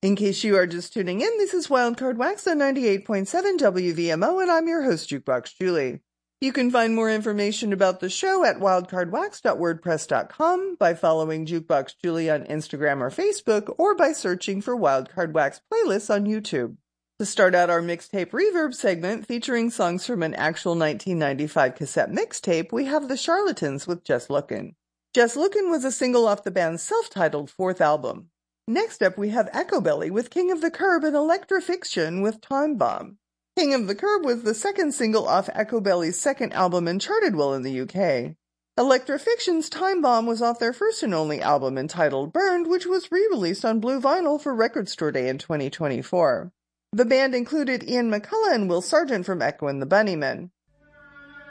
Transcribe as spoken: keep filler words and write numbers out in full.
In case you are just tuning in, this is Wildcard Wax on ninety-eight point seven W V M O, and I'm your host, Jukebox Julie. You can find more information about the show at wildcard wax dot wordpress dot com, by following Jukebox Julie on Instagram or Facebook, or by searching for Wildcard Wax playlists on YouTube. To start out our mixtape reverb segment featuring songs from an actual nineteen ninety-five cassette mixtape, we have The Charlatans with Just Lookin'. Just Lookin' was a single off the band's self-titled fourth album. Next up, we have Echobelly with King of the Curb and Electrofiction with Time Bomb. King of the Curb was the second single off Echobelly's second album and charted well in the U K. Electrofiction's Time Bomb was off their first and only album entitled Burned, which was re-released on Blue Vinyl for Record Store Day in twenty twenty-four. The band included Ian McCullough and Will Sargent from Echo and the Bunnymen.